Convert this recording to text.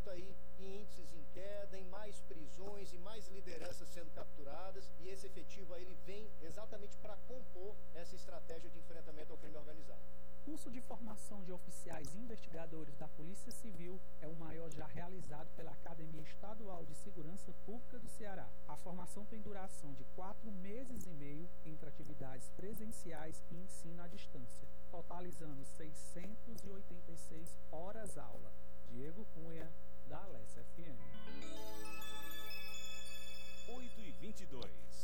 aumento aí em índices em queda, em mais prisões e mais lideranças sendo capturadas, e esse efetivo aí ele vem exatamente para compor essa estratégia de enfrentamento ao crime organizado. O curso de formação de oficiais investigadores da Polícia Civil é o maior já realizado pela Academia Estadual de Segurança Pública do Ceará. A formação tem duração de 4 meses e meio entre atividades presenciais e ensino à distância, totalizando 686 horas-aula. Diego Cunha, da Alessa FM. 8h22.